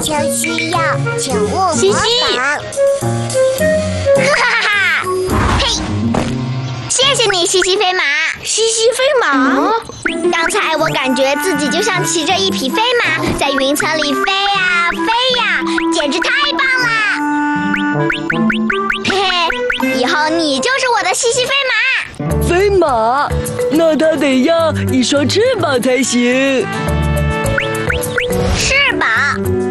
球需要，请勿模西西仿。哈哈哈！嘿，谢谢你，西西飞马。 西西飞马。 刚才我感觉自己就像骑着一匹飞马，在云层里飞呀飞呀，简直太棒了！嘿嘿，以后你就是我的西西飞马。 飞马，那它得要一双翅膀才行。 翅膀。